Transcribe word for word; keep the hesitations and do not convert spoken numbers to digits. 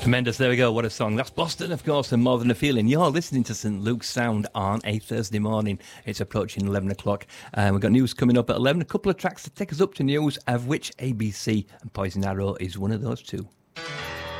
Tremendous. There we go. What a song. That's Boston, of course, and More Than a Feeling. You're listening to St Luke's Sound on a Thursday morning. It's approaching eleven o'clock. Uh, we've got news coming up at eleven. A couple of tracks to take us up to news, of which A B C and Poison Arrow is one of those two.